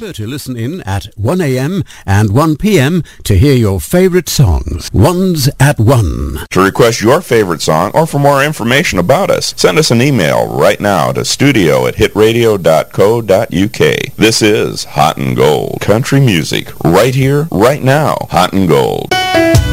sure to listen in at 1 a.m. and 1 p.m. to hear your favorite songs. Ones at 1. To request your favorite song or for more information about us, send us an email right now to studio@hitradio.co.uk. This is Hot and Gold. Country music right here, right now. Hot and Gold.